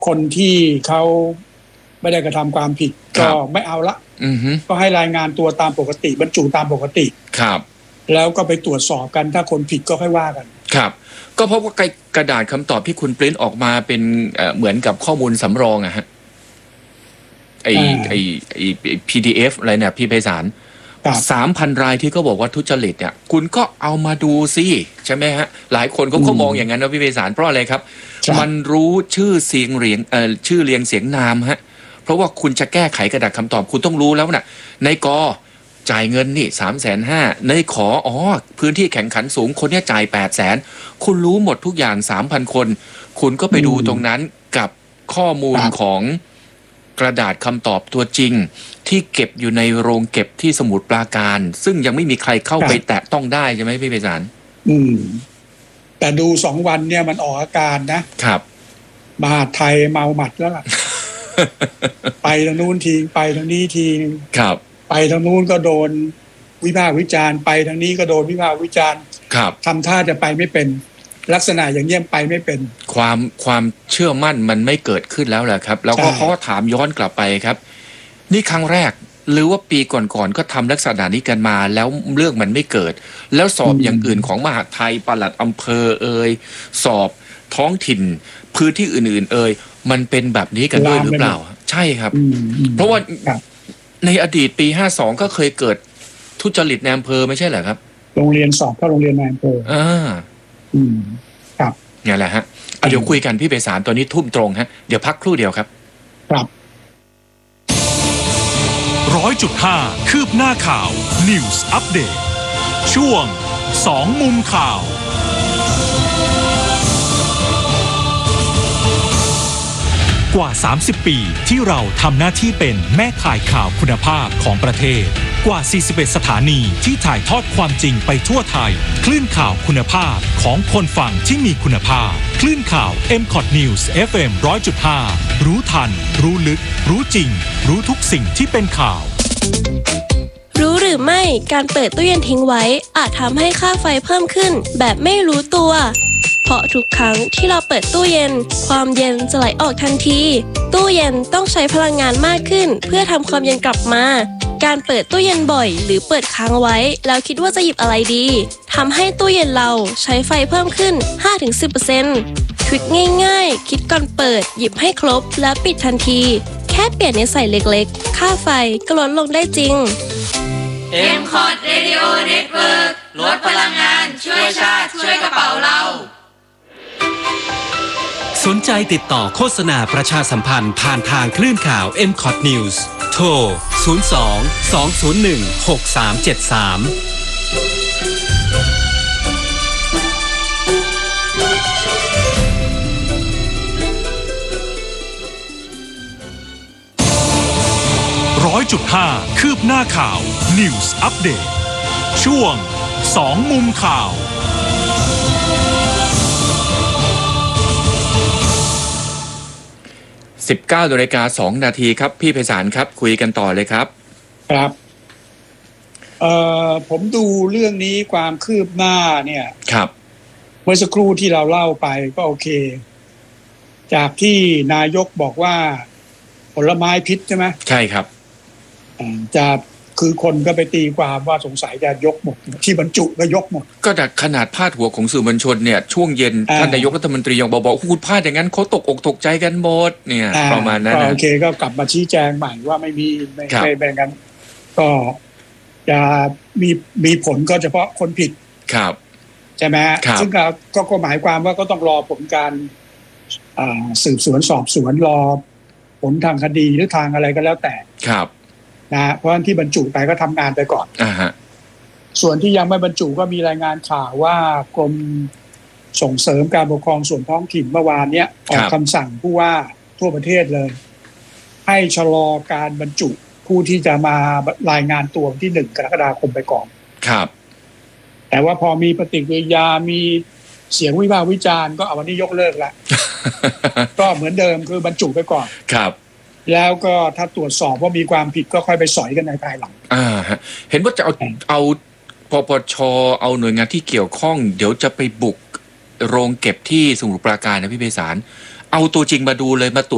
คนที่เขาไม่ได้กระทำความผิดก็ไม่เอาละก็ให้รายงานตัวตามปกติบรรจุตามปกติครับแล้วก็ไปตรวจสอบกันถ้าคนผิดก็ค่อยว่ากันครับก็เพราะว่ากระดาษคำตอบที่คุณปริ้นออกมาเป็นเหมือนกับข้อมูลสำรองอะฮะไอ PDF อะไรเนี่ยพี่ไพศาล3,000 รายที่เขาบอกว่าทุจริตเนี่ยคุณก็เอามาดูสิใช่ไหมฮะหลายคนก็มองอย่างนั้นนะพี่ไพศาลเพราะอะไรครับมันรู้ชื่อเสียงเรียงชื่อเรียงเสียงนามฮะเพราะว่าคุณจะแก้ไขกระดาษคำตอบคุณต้องรู้แล้วนะในกจ่ายเงินนี่350,000ในขอพื้นที่แข่งขันสูงคนนี้จ่าย800,000คุณรู้หมดทุกอย่าง 3,000 คนคุณก็ไปดูตรงนั้นกับข้อมูลของกระดาษคำตอบตัวจริงที่เก็บอยู่ในโรงเก็บที่สมุทรปราการซึ่งยังไม่มีใครเข้าไปแตะต้องได้ใช่ไหมพี่ไพศาลแต่ดู2 วันเนี่ยมันออกอาการนะครับมหาไทยเมาหมัดแล้วล่ะ ไปทางนู้นทีไปทางนี้ทีครับไปทางนู้นก็โดนวิพากษ์วิจารณ์ไปทางนี้ก็โดนวิพากษ์วิจารณ์ทำท่าจะไปไม่เป็นลักษณะอย่างเงี้ยไปไม่เป็นความเชื่อมั่นมันไม่เกิดขึ้นแล้วแหละครับแล้วก็เขาถามย้อนกลับไปครับนี่ครั้งแรกหรือว่าปีก่อนๆก็ทำลักษณะนี้กันมาแล้วเรื่องมันไม่เกิดแล้วสอบอย่างอื่นของมหาดไทยปลัดอำเภอสอบท้องถิ่นพื้นที่อื่นๆมันเป็นแบบนี้กันด้วยหรือเปล่าใช่ครับเพราะว่าในอดีตปี52ก็เคยเกิดทุจริตในอำเภอไม่ใช่เหรอครับโรงเรียนสอบเข้าโรงเรียนในอำเภอครับนี่แหละฮะเดี๋ยวคุยกันพี่ไพศาลตอนนี้ทุ่มตรงฮะเดี๋ยวพักครู่เดียวครับครับ 100.5 คืบหน้าข่าว News Update ช่วง2 มุมข่าวกว่า30 ปีที่เราทำหน้าที่เป็นแม่ข่ายข่าวคุณภาพของประเทศกว่า41 สถานีที่ถ่ายทอดความจริงไปทั่วไทยคลื่นข่าวคุณภาพของคนฟังที่มีคุณภาพคลื่นข่าว MCOT News FM 100.5 รู้ทันรู้ลึกรู้จริงรู้ทุกสิ่งที่เป็นข่าวรู้หรือไม่การเปิดตู้เย็นทิ้งไว้อาจทำให้ค่าไฟเพิ่มขึ้นแบบไม่รู้ตัวเพราะทุกครั้งที่เราเปิดตู้เย็นความเย็นจะไหลออกทันทีตู้เย็นต้องใช้พลังงานมากขึ้นเพื่อทำความเย็นกลับมาการเปิดตู้เย็นบ่อยหรือเปิดค้างไว้แล้วคิดว่าจะหยิบอะไรดีทำให้ตู้เย็นเราใช้ไฟเพิ่มขึ้น 5-10% ทริคง่ายๆคิดก่อนเปิดหยิบให้ครบแล้วปิดทันทีแค่เปลี่ยนนิสัยเล็กๆค่าไฟก็ลดลงได้จริง MCOT Radio Network ลดพลังงานช่วยชาติช่วยกระเป๋าเราสนใจติดต่อโฆษณาประชาสัมพันธ์ผ่านทางคลื่นข่าว MCOT News โทร 100.5 คืบหน้าข่าว News Update ช่วง2 มุมข่าว 19:02 นาทีครับพี่ไพศาลครับคุยกันต่อเลยครับครับผมดูเรื่องนี้ความคืบหน้าเนี่ยครับเมื่อสักครู่ที่เราเล่าไปก็โอเคจากที่นายกบอกว่าผลไม้พิษใช่ไหมใช่ครับจะคือคนก็ไปตีความว่าสงสัยจะยกหมดที่บรรจุก็ยกหมดก็แต่ขนาดพาดหัวของสื่อมวลชนเนี่ยช่วงเย็นท่านนายกรัฐมนตรียังบอกพูดพลาดอย่างนั้นเขาตกอกตกใจกันหมดเนี่ยประมาณนั้นโอเคก็กลับมาชี้แจงใหม่ว่าไม่เป็นกันก็จะมีผลก็เฉพาะคนผิดครับใช่ไหมซึ่งก็หมายความว่าก็ต้องรอผลการสืบสวนสอบสวนรอผลทางคดีหรือทางอะไรก็แล้วแต่ครับนะเพราะที่บรรจุไปก็ทำงานไปก่อนส่วนที่ยังไม่บรรจุก็มีรายงานข่าวว่ากรมส่งเสริมการปกครองส่วนท้องถิ่นเมื่อวานเนี้ยออกคำสั่งผู้ว่าทั่วประเทศเลยให้ชะลอการบรรจุผู้ที่จะมารายงานตัวที่1 กรกฎาคมไปก่อนครับแต่ว่าพอมีปฏิกิริยามีเสียงวิพากษ์วิจารณ์ก็เอาวันนี้ยกเลิกละ ก็เหมือนเดิมคือบรรจุไปก่อนครับแล้วก็ถ้าตรวจสอบว่ามีความผิดก็ค่อยไปสอยกันในภายหลังเห็นว่าจะเอาปปช.เอาหน่วยงานที่เกี่ยวข้องเดี๋ยวจะไปบุกโรงเก็บที่สมุทรปราการนะพี่ไพศาลเอาตัวจริงมาดูเลยมาตรวจ